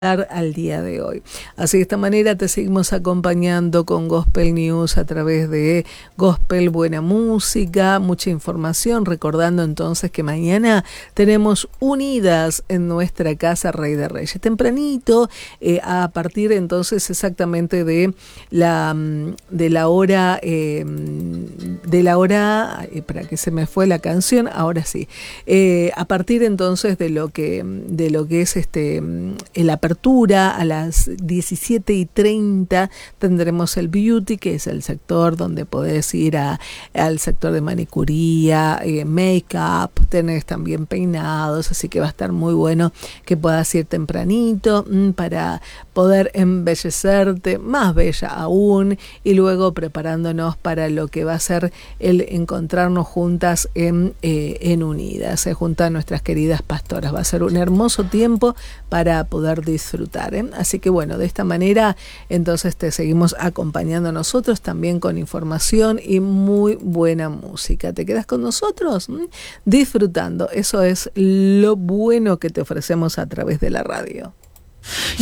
al día de hoy. Así de esta manera te seguimos acompañando con Gospel News a través de Gospel, buena música, mucha información, recordando entonces que mañana tenemos Unidas en nuestra casa Rey de Reyes, tempranito, a partir entonces exactamente de la hora para que se me fue la canción, ahora sí, a partir entonces de lo que es el apertura a las 17:30 tendremos el beauty, que es el sector donde podés ir al sector de manicuría, make-up, tenés también peinados, así que va a estar muy bueno que puedas ir tempranito para poder embellecerte, más bella aún, y luego preparándonos para lo que va a ser el encontrarnos juntas en Unidas, junto a nuestras queridas pastoras. Va a ser un hermoso tiempo para poder disfrutar, Así que bueno, de esta manera entonces te seguimos acompañando nosotros también con información y muy buena música. ¿Te quedas con nosotros? Disfrutando, eso es lo bueno que te ofrecemos a través de la radio.